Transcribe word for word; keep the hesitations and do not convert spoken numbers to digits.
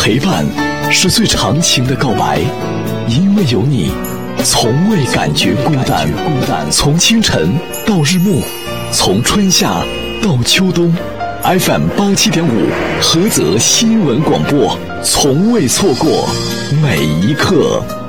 陪伴是最长情的告白，因为有你，从未感觉孤单。从清晨到日暮，从春夏到秋冬， F M 八七点五菏泽新闻广播，从未错过每一刻。